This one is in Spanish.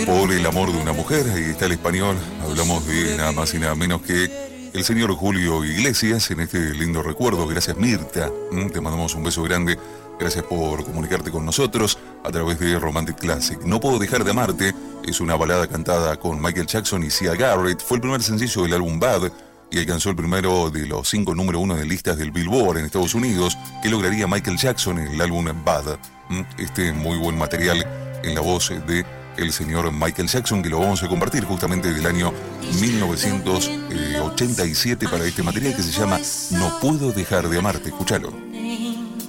por el amor de una mujer. Ahí está el español. Hablamos de nada más y nada menos que el señor Julio Iglesias en este lindo recuerdo. Gracias, Mirta. Te mandamos un beso grande. Gracias por comunicarte con nosotros a través de Romantic Classic. No puedo dejar de amarte es una balada cantada con Michael Jackson y Sia Garrett. Fue el primer sencillo del álbum Bad y alcanzó el primero de los 5 número 1 de listas del Billboard en Estados Unidos. ¿Qué lograría Michael Jackson en el álbum Bad? Este muy buen material en la voz de el señor Michael Jackson, que lo vamos a compartir justamente del año 1987 para este material que se llama No puedo dejar de amarte. Escúchalo.